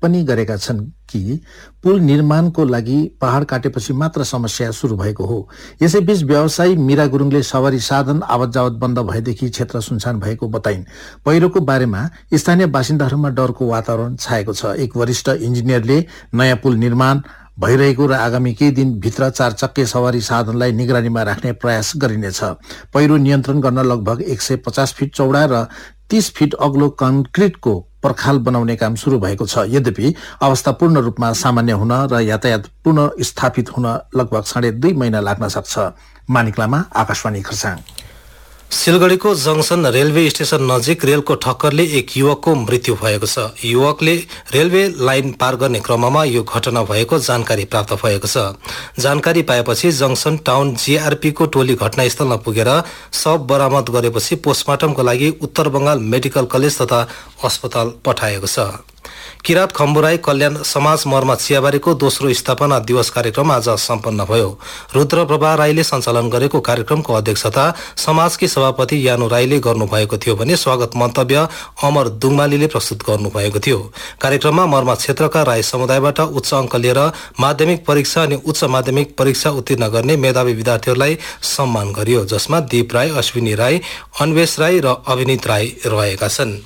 पनि गरेका छन् कि पुल निर्माणको लागि पहाड काटेपछि मात्र समस्या सुरु भएको हो। यसैबीच व्यवसायी मीरा गुरुङले सवारी साधन आवत जावत बन्द भएदेखि क्षेत्र सुनसान भएको बताइन्। पहिरोको बारेमा स्थानीय बासिन्दाहरूमा डरको वातावरण छाएको छ। एक वरिष्ठ इन्जिनियरले नयाँ पुल निर्माण भइरहेको र आगामी केही दिनभित्र 4 चक्के सवारी साधनलाई निगरानीमा राख्ने प्रयास गरिनेछ। पहिरो नियन्त्रण गर्न लगभग 150 फिट चौडा र 30 फिट अग्लो कन्क्रिटको पर्खाल बनाउने काम सुरु भएको छ। यद्यपि अवस्था पूर्ण रूपमा सामान्य हुन र यातायात पुनः स्थापित हुन लगभग 2.5 महिना लाग्न सक्छ। मानिक लामा, आकाशवाणी खरसाङ। सिलगढीको जंक्सन रेलवे स्टेशन नजिक रेलको ठक्करले एक युवकको मृत्यु भएको छ। युवकले रेलवे लाइन पार गर्ने क्रममा यो घटना भएको जानकारी प्राप्त भएको छ। जानकारी पाएपछि जंक्सन टाउन जीआरपी को टोली घटनास्थलमा पुगेर शव बरामद गरेपछि पोस्टमार्टमको लागि उत्तर बंगाल मेडिकल कलेज तथा अस्पताल पठाएको छ। किरात खम्बुराई कल्याण समाज मर्मा चियाबारीको दोस्रो स्थापना दिवस कार्यक्रम आज सम्पन्न भयो। रुद्रप्रभा राईले सञ्चालन गरेको कार्यक्रमको अध्यक्षता समाजकी सभापति यानु राईले गर्नुभएको थियो भने स्वागत मन्तव्य अमर दुङमालीले प्रस्तुत गर्नुभएको थियो। कार्यक्रममा मर्मा क्षेत्रका राई समुदायबाट उच्च अङ्क लिएर माध्यमिक परीक्षा अनि उच्च माध्यमिक परीक्षा उत्तीर्ण गर्ने मेधावी विद्यार्थीहरूलाई सम्मान गरियो, जसमा दीप राई, अश्विनी राई, अन्वेष राई र अभिनीत राई रहेका छन्।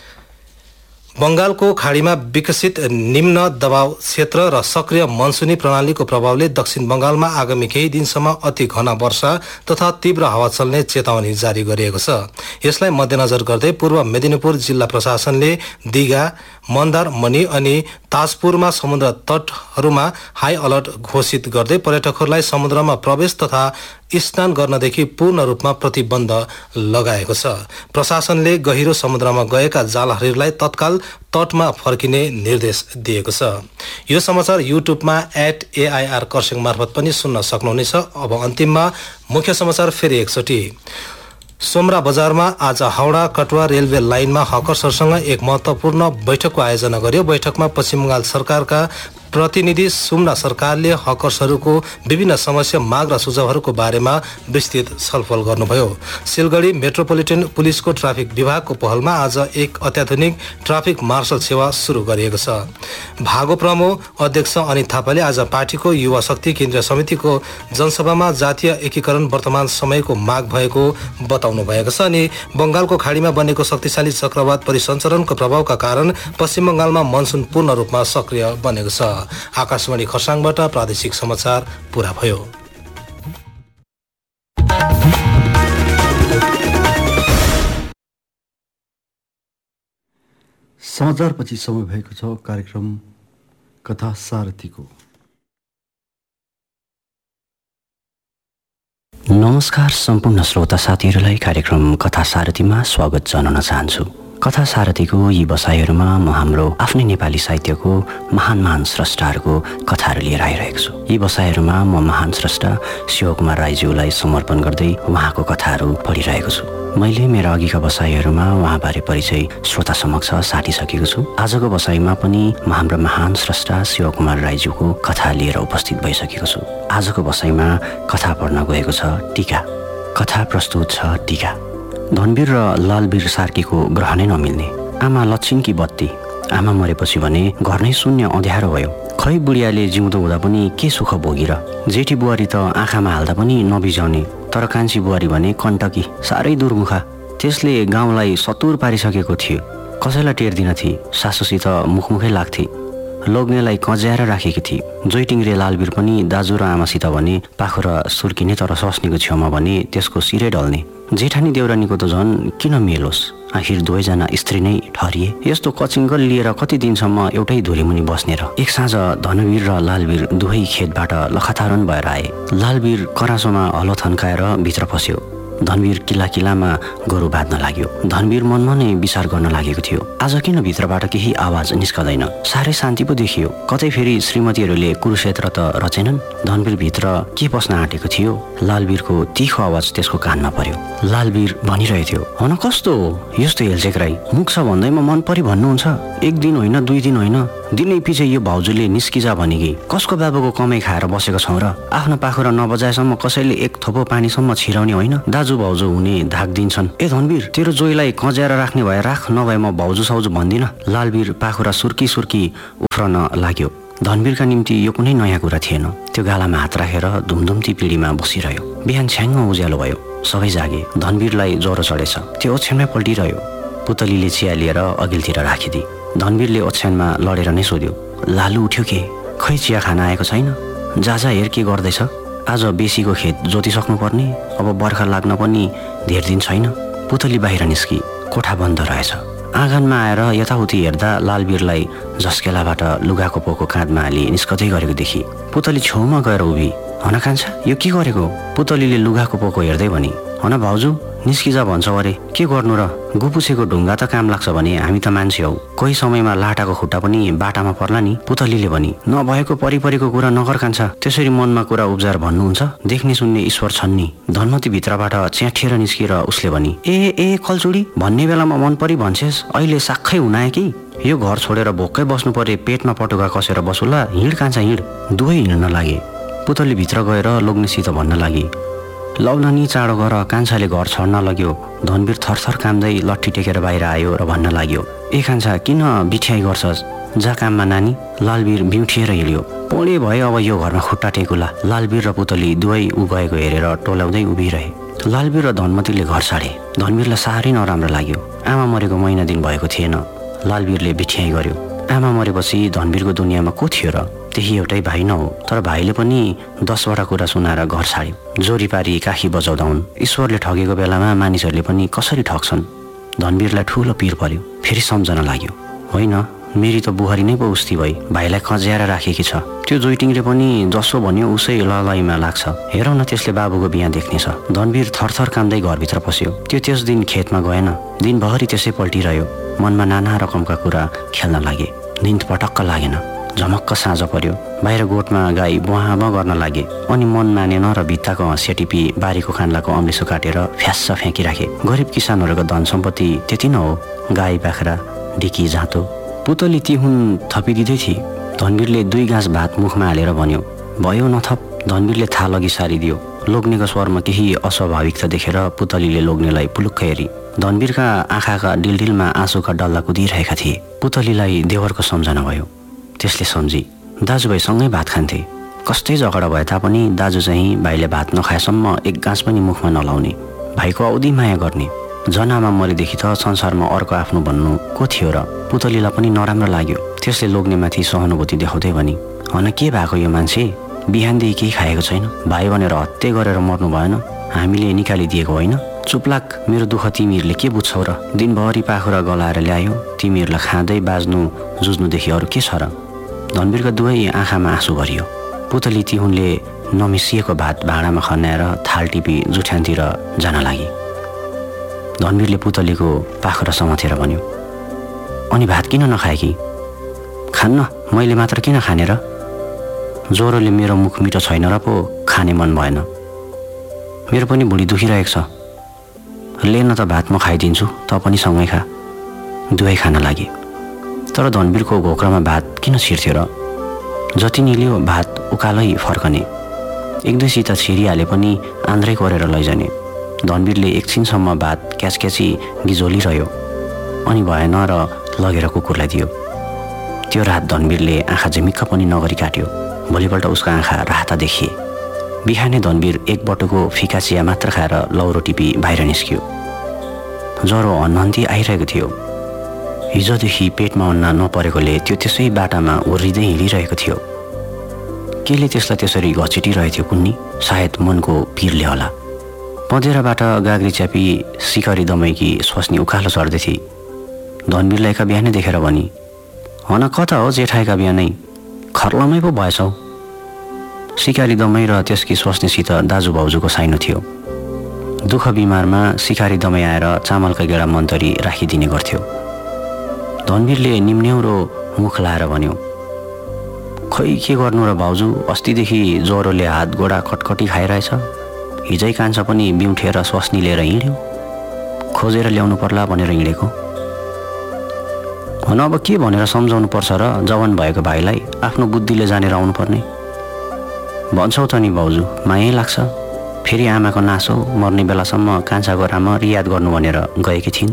बंगालको खाडीमा विकसित निम्न दबाव क्षेत्र र सक्रिय मनसुनी प्रणालीको प्रभावले दक्षिण बंगालमा आगामी केही दिनसम्म अति घना वर्षा तथा तीव्र हावा चल्ने चेतावनी जारी गरिएको छ। यसलाई मध्यनजर गर्दै पूर्व मेदिनीपुर जिल्ला प्रशासनले दिघा, मन्दारमणि अनि ताजपुरमा समुद्र तटहरूमा हाई अलर्ट घोषित गर्दै पर्यटकहरूलाई समुद्रमा प्रवेश तथा स्नान गर्नदेखि पूर्ण रूपमा प्रतिबन्ध लगाएको छ। प्रशासनले गहिरो समुद्रमा गएका जालहारीलाई तत्काल तटमा फर्किने निर्देश दिएको छ। यो समाचार युट्युबमा @AIR कर्सियङ मार्फत पनि सुन्न सक्नुहुनेछ। अब अन्तिममा मुख्य समाचार फेरि एकचोटि। सोमरा बजारमा आज हाउडा कटुवा रेलवे लाइनमा हकर्सहरूसँग एक महत्वपूर्ण बैठकको आयोजना गर्यो। बैठकमा पश्चिम बंगाल सरकारका प्रतिनिधि सुम्ना सरकारले हकर्सहरूको विभिन्न समस्या, माग र सुझावहरूको बारेमा विस्तृत छलफल गर्नुभयो। सिलगढी मेट्रोपोलिटन पुलिसको ट्राफिक विभागको पहलमा आज एक अत्याधुनिक ट्राफिक मार्शल सेवा सुरु गरिएको छ। भागो प्रमो अध्यक्ष अनित थापाले आज पार्टीको युवा शक्ति केन्द्रीय समितिको जनसभामा जातीय एकीकरण वर्तमान समयको माग भएको बताउनु भएको छ अनि बंगालको खाडीमा बनेको शक्तिशाली चक्रवात परिसञ्चरणको प्रभावका कारण पश्चिम बंगालमा मनसुन पूर्ण रूपमा सक्रिय बनेको छ। आकाशवाणी खरसाङबाट प्रादेशिक समाचार पूरा भयो। समाचारपछि समय भएको छ कार्यक्रम कथा सारथीको। नमस्कार सम्पूर्ण श्रोता साथीहरूलाई कार्यक्रम कथा सारथीमा स्वागत जनाउन चाहन्छु। कथा सारथीको यी बसाइहरूमा म हाम्रो आफ्नै नेपाली साहित्यको महान महान स्रष्टाहरूको कथाहरू लिएर आइरहेको छु। यी बसाइहरूमा म महान स्रष्टा शिवकुमार राईज्यूलाई समर्पण गर्दै उहाँको कथाहरू पढिरहेको छु। मैले मेरा अघिका बसाइहरूमा उहाँबारे परिचय श्रोता समक्ष साटिसकेको छु। आजको बसाइमा पनि म हाम्रो महान स्रष्टा शिवकुमार राईज्यूको कथा लिएर उपस्थित भइसकेको छु। आजको बसाइमा कथा पढ्न गएको छ टीका। कथा प्रस्तुत छ टीका। धनवीर र लालवीर सार्कीको ग्रह नै नमिल्ने। आमा लच्छिनकी बत्ती। आमा मरेपछि भने घर नै शून्य अँध्यारो भयो। खै बुढियाले जिउँदो हुँदा पनि के सुख भोगिर। जेठी बुहारी त आँखामा हाल्दा पनि नबिजाउने, तर कान्छी बुहारी भने कण्टकी, साह्रै दुर्मुखा। त्यसले गाउँलाई सतुर पारिसकेको थियो। कसैलाई टेर्दिन थिए। सासूसित मुखमुखै लाग्थे। लोग्नेलाई कज्याएर राखेकी थिए। जोइटिङ्रे लालवीर पनि दाजु र आमासित भने पाखुरा सुर्किने, तर सस्नीको छेउमा भने त्यसको सिरै डल्ने। जेठानी देउरानीको त झन् किन मेलोस्, आखिर दुवैजना स्त्री नै ठहरिए। यस्तो कचिङ्गल लिएर कति दिनसम्म एउटै धुरीमुनि बस्ने र। एक साँझ धनवीर र लालवीर दुवै खेतबाट लखातारन भएर आए। लालवीर करासोमा हलो थन्काएर भित्र पस्यो। धनवीर किल्लामा गोरु बाँध्न लाग्यो। धनवीर मनमा नै विचार गर्न लागेको थियो, आज किन भित्रबाट केही आवाज निस्कदैन। साह्रै शान्ति पो देखियो। कतै फेरि श्रीमतीहरूले कुरुक्षेत्र त रचेनन्। धनवीर भित्र के पस्न आँटेको थियो। लालवीरको तीखो आवाज त्यसको कानमा पर्यो। लालवीर भनिरहेथ्यो, हन कस्तो हो यस्तो हेल्चेक्राई, मुख छ भन्दैमा मन परि भन्नुहुन्छ। एक दिन होइन, 2 दिन होइन, दिनै पछि यो भाउजूले निस्किजा भनेकी। कसको बाबुको कमाइ खाएर बसेको छौँ र। आफ्नो पाखुरा नबजाएसम्म कसैले एक थोपो पानीसम्म छिराउने होइन। दाजु दाजु भाउजू हुने धाक दिन्छन्। ए धनवीर, तेरो जोइलाई कज्याएर राख्ने भए राख, नभए म भाउजू साउजू भन्दिनँ। लालवीर पाखुरा सुर्की सुर्की उफ्रन लाग्यो। धनवीरका निम्ति यो कुनै नयाँ कुरा थिएन। त्यो गालामा हात राखेर धुमधुम्ती पिँढीमा बसिरह्यो। बिहान छ्याङ्ग उज्यालो भयो, सबै जागे। धनवीरलाई ज्वरो चढेछ, त्यो ओछ्यानमै पल्टिरह्यो। पुतलीले चिया लिएर अघिल्तिर राखिदिए। धनवीरले ओछ्यानमा लडेर नै सोध्यो, लालु उठ्यो के? खै चिया खान आएको छैन? जा हेर के गर्दैछ? आज बेसीको खेत जोतिसक्नु पर्ने, अब बर्खा लाग्न पनि धेर दिन छैन। पुतली बाहिर निस्की, कोठा बन्द रहेछ। आँगनमा आएर यताउति हेर्दा लालवीरलाई झस्केलाबाट लुगाको पोको काँधमा हाली निस्कदै गरेको देखि पुतली छेउमा गएर उभि, हन कान्छा यो के गरेको? पुतलीले लुगाको पोको हेर्दै भनी, हन भाउजू निस्किजा भन्छ अरे, के गर्नु र? गुपुसेको ढुङ्गा त काम लाग्छ भने हामी त मान्छे हौ, कोही समयमा लाटाको खुट्टा पनि बाटामा पर्ला नि। पुतलीले भनी, नभएको परिपरीको कुरा नगर कान्छा, त्यसरी मनमा कुरा उब्जाएर भन्नुहुन्छ? देख्ने सुन्ने ईश्वर छन् नि। धनमती भित्रबाट च्याठिएर निस्किएर उसले भनी, ए कलचुडी, भन्ने बेलामा मन परी भन्छेस्, अहिले साक्खै हुनाए कि? यो घर छोडेर भोक्कै बस्नु परे, पेटमा पटुका कसेर बसुला, हिँड कान्छा हिँड। दुवै हिँड्न लागे। पुतली भित्र गएर लोग्नेसित भन्न लागि, लौन नि चाँडो गर, कान्छाले घर छोड्न लग्यो। धनवीर थरथर काम्दै लट्ठी टेकेर बाहिर आयो र भन्न लाग्यो, ए कान्छा किन बिठ्याइ गर्छस्? जा काममा नानी। लालवीर बिउठिएर हिँड्यो। पोडे भए अब यो घरमा खुट्टा टेकुला। लालवीर र पुतली दुवै उ गएको हेरेर टोल्याउँदै उभिरहे। लालवीर र धनमतीले घर छाडे। धनवीरलाई साह्रै नराम्रो लाग्यो। आमा मरेको महिना दिन भएको थिएन। लालवीरले बिठ्याइ गर्यो। आमा मरेपछि धनवीरको दुनियाँमा को थियो र? त्यही एउटै भाइ न हो, तर भाइले पनि 10वटा कुरा सुनाएर घर छाड्यो। जोरी पारी काखी बजाउँदा हुन्। ईश्वरले ठगेको बेलामा मानिसहरूले पनि कसरी ठग्छन्? धनवीरलाई ठुलो पिर पर्यो। फेरि सम्झन लाग्यो, होइन मेरी त बुहारी नै पो उस्ती भई भाइलाई कज्याएर राखेकी छ। त्यो जोइटिङले पनि जसो भन्यो उसै ललाइमा लाग्छ। हेरौँ न त्यसले बाबुको बिहा देख्नेछ। धनवीर थरथर काम्दै घरभित्र पस्यो। त्यो त्यस दिन खेतमा गएन। दिनभरि त्यसै पल्टिरह्यो। मनमा नाना रकमका कुरा खेल्न लागे। निन्द पटक्क लागेन। झमक्क साँझ पर्यो। बाहिर गोठमा गाई बुहाँ गर्न लागे। अनि मन मानेन र भित्ताको हँसिया टिपी बारीको खान्लाको अम्लिसो काटेर फ्यास्स फ्याँकिराखे। गरिब किसानहरूको धन सम्पत्ति त्यति न हो, गाई बाख्रा ढिकी जाँतो। पुतली तिहुन थपिदिँदै थिए। धनवीरले 2 गाँस भात मुखमा हालेर भन्यो, भयो नथप। धनवीरले थाल अघि सारिदियो। लोग्नेको स्वरमा केही अस्वाभाविकता देखेर पुतलीले लोग्नेलाई पुलुक्क हेरी। धनवीरका आँखाका डिलडिलमा आँसुका डल्ला कुदिरहेका थिए। पुतलीलाई देवरको सम्झना भयो। त्यसले सम्झी, दाजुभाइ सँगै भात खान्थे। कस्तै झगडा भए तापनि दाजु चाहिँ भाइले भात नखाएसम्म 1 गाँस पनि मुखमा नलाउने। भाइको औधी माया गर्ने। जनामा मरेदेखि त संसारमा अर्को आफ्नो भन्नु को थियो र? पुतलीलाई पनि नराम्रो लाग्यो। त्यसले लोग्नेमाथि सहानुभूति देखाउँदै भनी, हन के भएको यो मान्छे? बिहानदेखि केही खाएको छैन। भाइ भनेर हत्या गरेर मर्नु भएन? हामीले निकालिदिएको होइन? चुप्लाक, मेरो दुःख तिमीहरूले के बुझ्छौ र? दिनभरि पाखुरा गलाएर ल्यायो। तिमीहरूलाई खाँदै बाज्नु जुझ्नुदेखि अरू के छ र? धनवीरका दुवै आँखामा आँसु भरियो। पुतली तिहुनले नमिसिएको भात भाँडामा खन्याएर थाल टिपी जुठ्यानतिर जान लागि। धनवीरले पुतलीको पाखुरा समातेर भन्यो, अनि भात किन नखाएकी? खान्न, मैले मात्र किन खाने र? ज्वरोले मेरो मुख मिठो छैन र पो खाने मन भएन। मेरो पनि भुँडी दुखिरहेको छ। लेन त भात म खाइदिन्छु, त पनि सँगै खा। दुवै खान लागे। तर धनवीरको घोक्रामा भात किन छिर्थ्यो र? जति निल्यो भात उकालै फर्कने। 1-2 छिरिहाले पनि आन्द्रै कोरेर लैजाने। धनवीरले एकछिनसम्म भात क्याचक्याची गिजोलिरह्यो। अनि भएन र लगेर कुकुरलाई दियो। त्यो रात धनवीरले आँखा झिमिक्क पनि नगरी काट्यो। भोलिपल्ट उसको आँखा राता देखिए। बिहानै धनवीर 1 बटुको फिका चिया मात्र खाएर लौरो टिपी बाहिर निस्कियो। ज्वरो हन्हन्ती आइरहेको थियो। हिजोदेखि पेटमा अन्न नपरेकोले त्यो त्यसै बाटामा ओर्रिँदै हिँडिरहेको थियो। केले त्यसलाई त्यसरी घचिटिरहेथ्यो कुन्नी? सायद मनको पिरले होला। पँधेराबाट गाग्री च्यापी सिकरी दमैकी स्वास्नी उकालो चढ्दै थिए। धनवीरलाई एका बिहानै देखेर भनी, हन कता हो जेठाएका बिहानै? खर्लमै पो भएछौ। सिकारी दमै र त्यसकी स्वास्नीसित दाजु भाउजूको साइनो थियो। दुःख बिमारमा सिकारी दमै आएर चामलका गेडा मन्तरी राखिदिने गर्थ्यो। धनवीरले निम्न्याउरो मुख लाएर भन्यो, खै के गर्नु र भाउजू, अस्तिदेखि ज्वरोले हात गोडा कटकटी खाइरहेछ। हिजै कान्छा पनि बिउठेर स्वास्नी लिएर हिँड्यो। खोजेर ल्याउनु पर्ला भनेर हिँडेको। हुन अब के भनेर सम्झाउनु पर्छ र जवान भएको भाइलाई? आफ्नो बुद्धिले जानेर आउनुपर्ने। भन्छौ त नि भाउजू, मायै लाग्छ। फेरि आमाको नासो मर्ने बेलासम्म कान्छाको राम्ररी याद गर्नु भनेर गएकी थिइन्।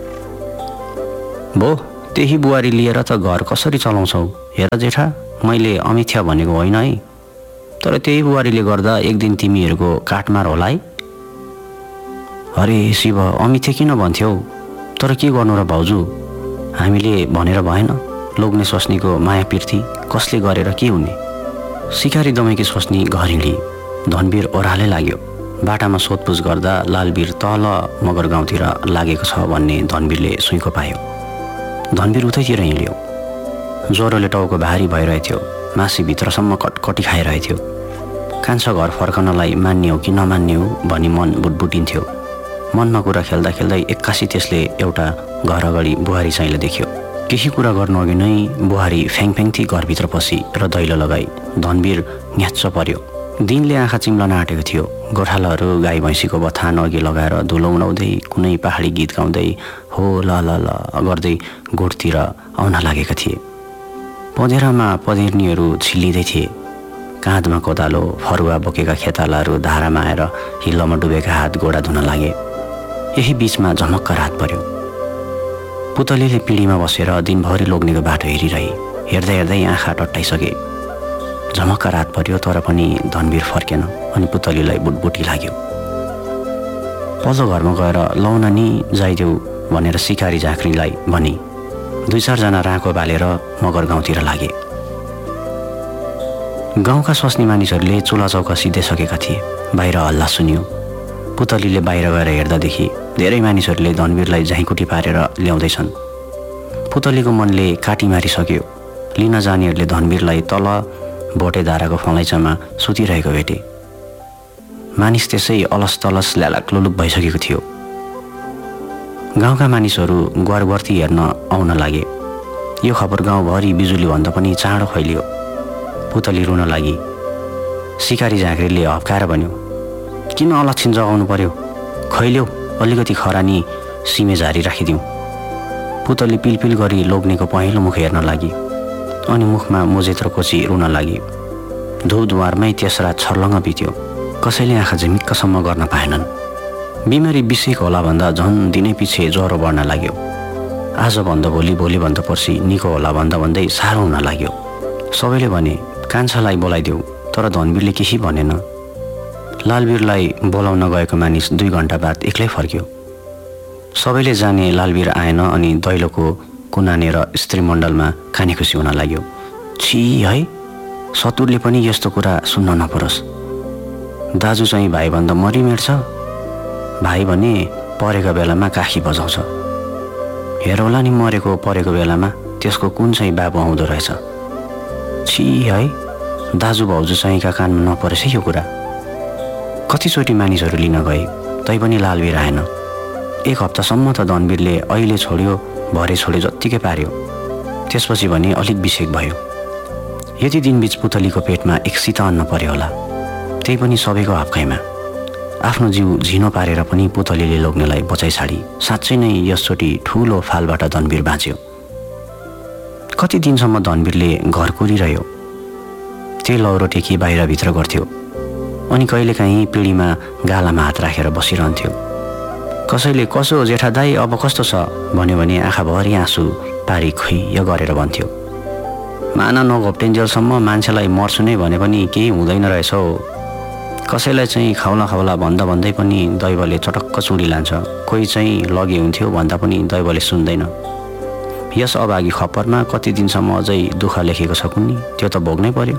बो, त्यही बुहारी लिएर त घर कसरी चलाउँछौ? हेर जेठा, मैले अमिथ्या भनेको होइन है, तर त्यही बुहारीले गर्दा एक दिन तिमीहरूको काटमार होला है। अरे शिव, अमिथ्या किन भन्थ्यौ? तर के गर्नु र भाउजू, हामीले भनेर भएन। लोग्ने स्वास्नीको माया पिर्ती कसले गरेर के हुने? सिकारी दमैकी स्वास्नी घर हिँडी। धनवीर ओह्रालै लाग्यो। बाटामा सोधपुछ गर्दा लालवीर तल मगर गाउँतिर लागेको छ भन्ने धनवीरले सुइँको पायो। धनवीर उतैतिर हिँड्यो। ज्वरोले टाउको भारी भइरहेथ्यो। मासी भित्रसम्म कटकटी खाइरहेथ्यो। कान्छा घर फर्कनलाई मान्ने हो कि नमान्ने हो भनी मन बुटबुटिन्थ्यो। मनमा कुरा खेल्दा खेल्दै एक्कासी त्यसले एउटा घर अगाडि बुहारी चाहिँले देख्यो। केही कुरा गर्नु अघि नै बुहारी फ्याङफ्याङथी घरभित्र पसी र दैलो लगाई। धनवीर न्याच्च पर्यो। दिनले आँखा चिम्लन आँटेको थियो। गोठालाहरू गाई भैँसीको बथान अघि लगाएर धुलो उडाउँदै कुनै पहाडी गीत गाउँदै हो ल ल ल गर्दै गोठतिर आउन लागेका थिए। पँधेरामा पँधेर्नीहरू छिल्लिँदै थिए। काँधमा कोदालो फरुवा बोकेका खेतालाहरू धारामा आएर हिल्लोमा डुबेका हात गोडा धुन लागे। यही बीचमा झमक्क रात पर्यो। पुतलीले पिँढीमा बसेर दिनभरि लोग्नेको बाटो हेरिरहे। हेर्दै हेर्दै आँखा टट्टाइसके। झमक्क रात पर्यो तर पनि धनवीर फर्केन अनि पुतलीलाई बुटबुटी लाग्यो। पल्लो घरमा गएर लौन नि जाइदेऊ भनेर सिकारी झाँक्रीलाई भनी 2-4 जना राँको बालेर मगर गाउँतिर लागे। गाउँका स्वास्नी मानिसहरूले चुला चौका सिद्धिसकेका थिए। बाहिर हल्ला सुनियो। पुतलीले बाहिर गएर हेर्दादेखि धेरै मानिसहरूले धनवीरलाई झाइकुटी पारेर ल्याउँदैछन्। पुतलीको मनले काटी मारिसक्यो। लिन जानेहरूले धनवीरलाई तल भोटे धाराको फलैचामा सुतिरहेको भेटे। मानिस त्यसै अलस तलस ल्यालाक लुलुक भइसकेको थियो। गाउँका मानिसहरू ग्वारवर्ती हेर्न आउन लागे। यो खबर गाउँभरि बिजुलीभन्दा पनि चाँडो फैलियो। पुतली रुन लागि। सिकारी झाँक्रीले हप्काएर भन्यो, किन अलक्षिन जगाउनु पर्यो? खैल्यौ अलिकति खरानी सिमे झारी राखिदिउँ। पुतली पिलपिल गरी लोग्नेको पहेँलो मुख हेर्न लागि अनि मुखमा मोजेत्रो कोची रुन लागि। धुपधुवारमै त्यस रात छर्लङ्ग बित्यो। कसैले आँखा झिमिक्कसम्म गर्न पाएनन्। बिमारी बिसेको होला भन्दा झन् दिनै पछि ज्वरो बढ्न लाग्यो। आजभन्दा भोलि, भोलिभन्दा पर्सि निको होला भन्दा भन्दै साह्रो हुन लाग्यो। सबैले भने कान्छालाई बोलाइदेऊ, तर धनवीरले केही भनेन। लालवीरलाई बोलाउन गएको मानिस 2 घण्टा बाद एक्लै फर्क्यो। सबैले जाने लालवीर आएन अनि दैलोको कुनानेर स्त्रीमण्डलमा खानेखुसी हुन लाग्यो। छि है, सतुरले पनि यस्तो कुरा सुन्न नपरोस्। दाजु चाहिँ भाइभन्दा मरिमेट्छ। भाइ भने परेको बेलामा काखी बजाउँछ। हेर होला नि मरेको परेको बेलामा त्यसको कुन चाहिँ बाबु आउँदो रहेछ। छि है, दाजु भाउजू चाहिँका कानमा नपरेछ यो कुरा। कतिचोटि मानिसहरू लिन गए तैपनि लालवीर आएन। 1 हप्तासम्म त धनवीरले अहिले छोड्यो भरे छोड्यो जत्तिकै पार्यो। त्यसपछि भने अलिक बिसेक भयो। यति दिनबीच पुतलीको पेटमा एक सिता अन्न पर्यो होला, त्यही पनि सबैको हप्काइमा। आफ्नो जिउ झिनो पारेर पनि पुतलीले लोग्नेलाई बचाइ छाडी। साँच्चै नै यसचोटि ठुलो फालबाट धनवीर बाँच्यो। कति दिनसम्म धनवीरले घर कुरिरह्यो। त्यही लौरो टेकी बाहिरभित्र गर्थ्यो अनि कहिलेकाहीँ पिँढीमा गालामा हात राखेर बसिरहन्थ्यो। कसैले कसो जेठा दाई अब कस्तो छ भन्यो भने आँखाभरि आँसु पारी खुइय गरेर भन्थ्यो, माना नघोप्टेन्जेलसम्म मान्छेलाई मर्छु नै भने पनि केही हुँदैन रहेछ हो। कसैलाई चाहिँ खाउला खाउला भन्दा भन्दै पनि दैवले चटक्क चुडी लान्छ। कोही चाहिँ लगे हुन्थ्यो भन्दा पनि दैवले सुन्दैन। यस अभागी खप्परमा कति दिनसम्म अझै दुःख लेखेको छ कुन्नी, त्यो त भोग्नै पर्यो।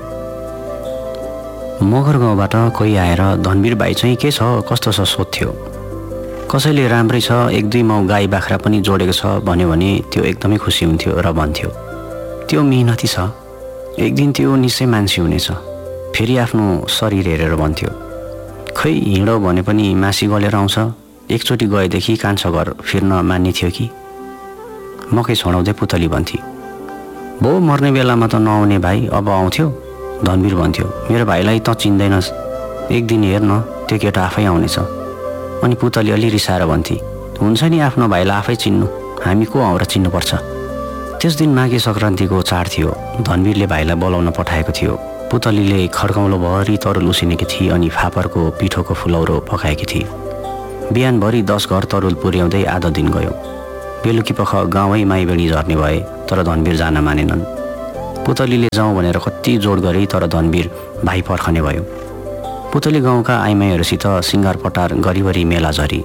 मगर गाउँबाट कोही आएर धनवीर भाइ चाहिँ के छ कस्तो छ सोध्थ्यो। कसैले राम्रै छ, 1-2 माउ गाई बाख्रा पनि जोडेको छ भन्यो भने त्यो एकदमै खुसी हुन्थ्यो र भन्थ्यो, त्यो मिहिनेती छ, एक दिन त्यो निश्चय मान्छे हुनेछ। फेरि आफ्नो शरीर हेरेर भन्थ्यो, खै हिँडौ भने पनि मासी गलेर आउँछ। एकचोटि गएदेखि कान्छा घर फिर्न मान्ने थियो कि। मकै छोडाउँदै पुतली भन्थे, भो मर्ने बेलामा त नआउने भाइ अब आउँथ्यो। धनवीर भन्थ्यो, मेरो भाइलाई त चिन्दैनस्, एक दिन हेर्न त्यो केटा आफै आउनेछ। अनि पुतली अलि रिसाएर भन्थे, हुन्छ नि आफ्नो भाइलाई आफै चिन्नु, हामी को हौ र चिन्नुपर्छ। त्यस दिन माघे सङ्क्रान्तिको चाड थियो। धनवीरले भाइलाई बोलाउन पठाएको थियो। पुतलीले खड्काउलोभरि तरुल उसिनेकी थिए अनि फापरको पिठोको फुलौरो पकाएकी थिए। बिहानभरि 10 घर तरुल पुर्याउँदै आधा दिन गयो। बेलुकी पख गाउँै माइबेडी झर्ने भए तर धनवीर जान मानेनन्। पुतलीले जाउँ भनेर कति जोड गरे तर धनवीर भाइ पर्खने भयो। पुतली गाउँका आइमाईहरूसित सिङ्गार पटार गरिबरी मेला झरी।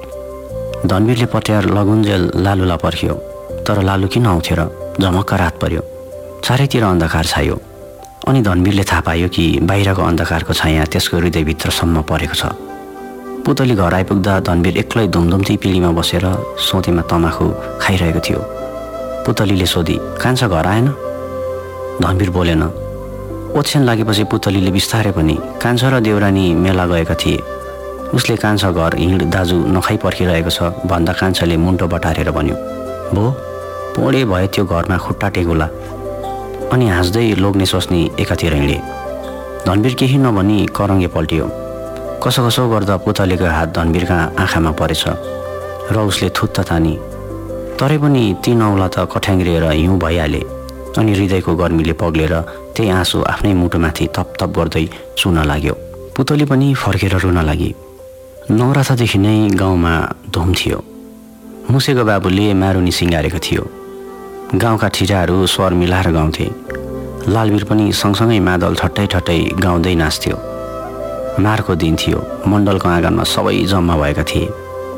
धनवीरले पट्यार लगुन्जेल लालुला पर्ख्यो तर लालु किन आउँथ्यो र? झमक्क रात पर्यो, चारैतिर अन्धकार छायो अनि धनवीरले थाहा पायो कि बाहिरको अन्धकारको छाया त्यसको हृदयभित्रसम्म परेको छ। पुतली घर आइपुग्दा धनवीर एक्लै धुमधुम्ती पिँढीमा बसेर सोतेमा तमाखु खाइरहेको थियो। पुतलीले सोधी, कान्छा घर आएन? धनवीर बोलेन। ओछ्यान लागेपछि पुतलीले बिस्तारै पनि, कान्छा र देउरानी मेला गएका थिए। उसले कान्छा घर हिँड दाजु नखाइ पर्खिरहेको छ भन्दा कान्छाले मुन्टो बटारेर भन्यो, भो पोडे भए त्यो घरमा खुट्टा टेगुला। अनि हाँस्दै लोग्ने सोच्ने एकातिर हिँडे। धनवीर केही नभनी करङ्गे पल्टियो। कसो कसो गर्दा पुतलीको हात धनवीरका आँखामा परेछ र उसले थुत्त तानी। तरै पनि ती नौला त कठ्याङ्ग्रिएर हिउँ भइहाले अनि हृदयको गर्मीले पग्लेर त्यही आँसु आफ्नै मुटुमाथि तप तप गर्दै चुन लाग्यो। पुतली पनि फर्केर रुन लागि। नौराथादेखि नै गाउँमा धुम थियो। मुसेको बाबुले मारुनी सिँगारेको थियो। गाउँका ठिटाहरू स्वर मिलाएर गाउँथे। लालवीर पनि सँगसँगै मादल ठट्टै ठट्टै गाउँदै नाच्थ्यो। मारको दिन थियो। मण्डलको आँगनमा सबै जम्मा भएका थिए।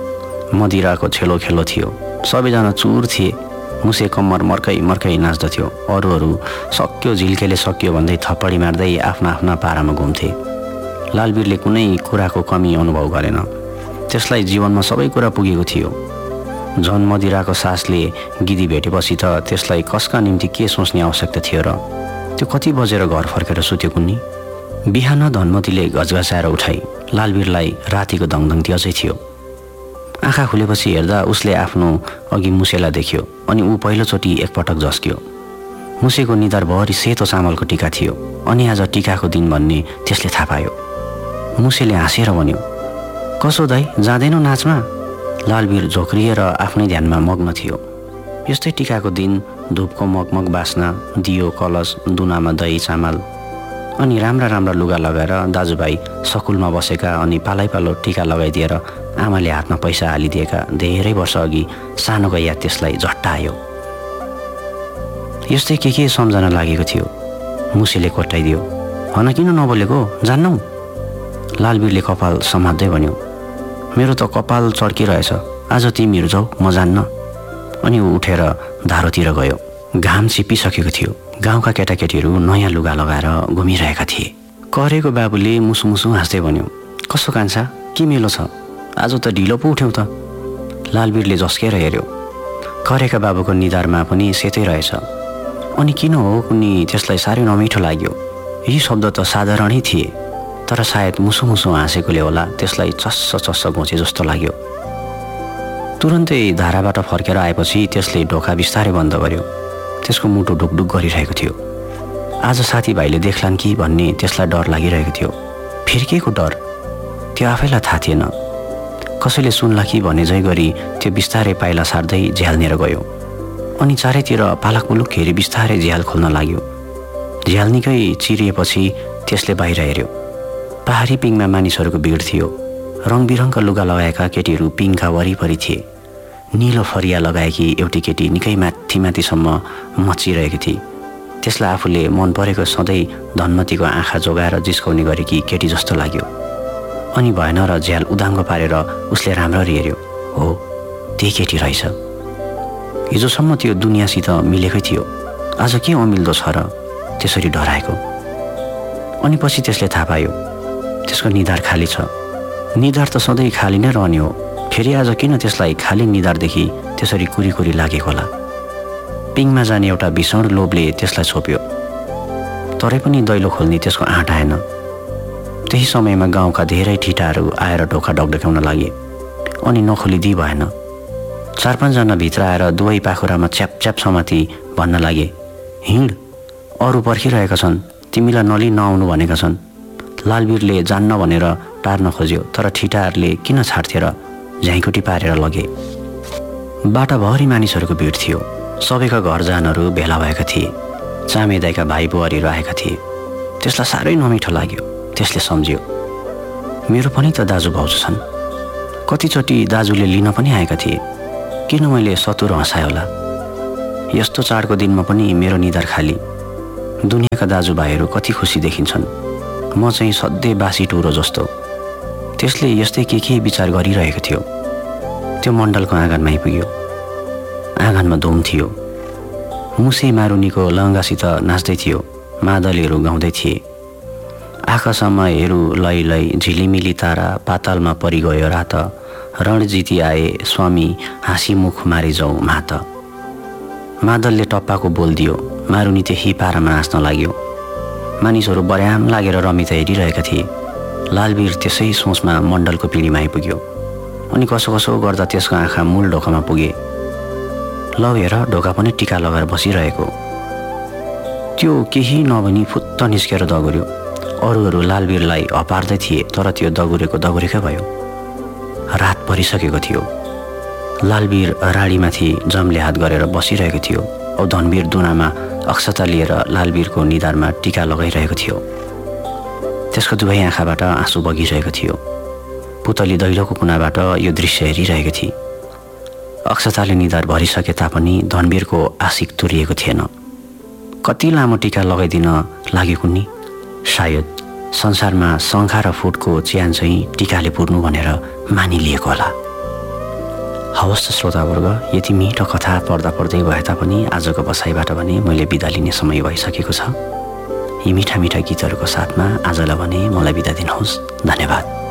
मदिराको छेलो खेलो थियो। सबैजना चुर थिए। मुसे कम्मर मर्कै मर्कै नाच्दथ्यो। अरूहरू सक्यो झिल्केले सक्यो भन्दै थप्पडी मार्दै आफ्ना आफ्ना पारामा घुम्थे। लालवीरले कुनै कुराको कमी अनुभव गरेन। त्यसलाई जीवनमा सबै कुरा पुगेको थियो। झन मदिराको सासले गिदी भेटेपछि त त्यसलाई कसका निम्ति के सोच्ने आवश्यकता थियो र? त्यो कति बजेर घर फर्केर सुत्यो कुन्नी? बिहान धनमतीले घचघचाएर उठाई। लालवीरलाई रातिको दङदङती अझै थियो। आँखा खुलेपछि हेर्दा उसले आफ्नो अघि मुसेलाई देख्यो अनि ऊ पहिलोचोटि एकपटक झस्क्यो। मुसेको निधारभरि सेतो चामलको टिका थियो अनि आज टिकाको दिन भन्ने त्यसले थाहा पायो। मुसेले हाँसेर भन्यो, कसो दाइ, जाँदैनौ नाचमा? लालवीर झोक्रिएर आफ्नै ध्यानमा मग्न थियो। यस्तै टिकाको दिन धुपको मगमग बास्ना, दियो, कलश, दुनामा दही चामल अनि राम्रा राम्रा लुगा लगाएर दाजुभाइ सकुलमा बसेका अनि पालैपालो टिका लगाइदिएर आमाले हातमा पैसा हालिदिएका धेरै वर्ष अघि सानोको याद त्यसलाई झट्टा आयो। यस्तै के सम्झना लागेको थियो। मुसेले कोट्टाइदियो, हन किन नबोलेको, जान्नौ? लालवीरले कपाल समात्दै भन्यो, मेरो त कपाल चड्किरहेछ, आज तिमीहरू जाऊ, म जान्न। अनि ऊ उठेर धारोतिर गयो। घाम छिप्पिसकेको थियो। गाउँका केटाकेटीहरू नयाँ लुगा लगाएर घुमिरहेका थिए। करेको बाबुले मुसुमुसु हाँस्दै भन्यो, कसो कान्छा, के मेलो छ? आज त ढिलो पो उठ्यौ त। लालवीरले झस्केर हेऱ्यो। करेका बाबुको निधारमा पनि सेतै रहेछ। अनि किन हो कुनी त्यसलाई साह्रै नमिठो लाग्यो। यी शब्द त साधारणै थिए तर सायद मुसुमुसु हाँसेकोले होला त्यसलाई चस्स चस्स घोचे जस्तो लाग्यो। तुरन्तै धाराबाट फर्केर आएपछि त्यसले ढोका बिस्तारै बन्द गर्यो। त्यसको मुटु ढुकढुक गरिरहेको थियो। आज साथीभाइले देख्लान् कि भन्ने त्यसलाई डर लागिरहेको थियो। फिर्केको डर, त्यो आफैलाई थाहा थिएन। कसैले सुन्ला कि भन्ने जै गरी त्यो बिस्तारै पाइला सार्दै झ्यालनेर गयो अनि चारैतिर पालक मुलुक हेरी बिस्तारै झ्याल खोल्न लाग्यो। झ्याल निकै चिरिएपछि त्यसले बाहिर हेऱ्यो। पहाडी पिङमा मानिसहरूको भिड थियो। रङबिरङका लुगा लगाएका केटीहरू पिङका वरिपरि थिए। निलो फरिया लगाएकी एउटी केटी निकै माथि माथिसम्म मचिरहेकी थिए। त्यसलाई आफूले मन परेको सधैँ धनमतीको आँखा जोगाएर जिस्काउने गरेकी केटी जस्तो लाग्यो। अनि भएन र झ्याल उदाङ्गो पारेर उसले राम्ररी हेऱ्यो। हो, त्यही केटी रहेछ। हिजोसम्म त्यो दुनियाँसित मिलेकै थियो, आज के अमिल्दो छ र त्यसरी डराएको। अनि पछि त्यसले थाहा पायो त्यसको निधार खाली छ। निधार त सधैँ खाली नै रहने हो, फेरि आज किन त्यसलाई खाली निधारदेखि त्यसरी कुरी लागेको होला। पिङमा जाने एउटा भीषण लोभले त्यसलाई छोप्यो। तरै पनि दैलो खोल्ने त्यसको आँट आएन। त्यही समयमा गाउँका धेरै ठिटाहरू आएर ढोका डकडकाउन लागे अनि नखोलिदिई भएन। 4-5 जना भित्र आएर दुवै पाखुरामा च्याप समाती भन्न लागे, हिँड, अरू पर्खिरहेका छन्, तिमीलाई नली नआउनु भनेका छन्। लालवीरले जान्न भनेर टार्न खोज्यो तर ठिटाहरूले किन छाड्थे र झ्याइकुटी पारेर लगे। बाटाभरि मानिसहरूको भिड थियो। सबैका घर जानहरू भेला भएका थिए। चामे दाइका भाइ बुहारीहरू आएका थिए। त्यसलाई साह्रै नमिठो लाग्यो। त्यसले सम्झ्यो, मेरो पनि त दाजु भाउजू छन्। कतिचोटि दाजुले लिन पनि आएका थिए, किन मैले सतुर हँसाएँ होला। यस्तो चाडको दिनमा पनि मेरो निधार खाली। दुनियाँका दाजुभाइहरू कति खुसी देखिन्छन्, म चाहिँ सधैँ बासी टुरो जस्तो। त्यसले यस्तै के विचार गरिरहेको थियो। त्यो मण्डलको आँगनमा आइपुग्यो। आँगनमा धुम थियो। मुसे मारुनीको लहङ्गासित नाच्दै थियो। मादलहरू गाउँदै थिए। आकाशमा हेरु लै लै, झिलिमिली तारा, पातालमा परिगयो रात, रण जिती आए स्वामी, हाँसी मुख मारे जाउँ मात। मादलले टप्पाको बोल दियो। मारुनी त्यही पारामा नाच्न लाग्यो। मानिसहरू बर्याम लागेर रमिता हेरिरहेका थिए। लालवीर त्यसै सोचमा मण्डलको पिँढीमा आइपुग्यो। अनि कसो कसो गर्दा त्यसको आँखा मूल ढोकामा पुगे। लौ हेर, ढोका पनि टिका लगाएर बसिरहेको। त्यो केही नभनी फुत्त निस्केर दगुर्यो। अरूहरू लालवीरलाई हपार्दै थिए, तर त्यो दगुरेकै भयो। रात परिसकेको थियो। लालवीर राडीमाथि जमले हात गरेर बसिरहेको थियो। औ धनवीर दुनामा अक्षता लिएर लालवीरको निधारमा टिका लगाइरहेको थियो। त्यसको दुवै आँखाबाट आँसु बगिरहेको थियो। पुतली दैलोको कुनाबाट यो दृश्य हेरिरहेको थिए। अक्षताले निधार भरिसके तापनि धनवीरको आशिक तुरिएको थिएन। कति लामो टिका लगाइदिन लागेको नि। सायद संसारमा शङ्खा र फुटको च्यान चाहिँ टिकाले पुर्नु भनेर मानिलिएको होला। हवस् श्रोतावर्ग, यति मिठो कथा पढ्दा पढ्दै गए तापनि आजको बसाइबाट भने मैले बिदा लिने समय भइसकेको छ। यी मिठा मिठा गीतहरूको साथमा आजलाई भने मलाई बिदा दिनुहोस्। धन्यवाद।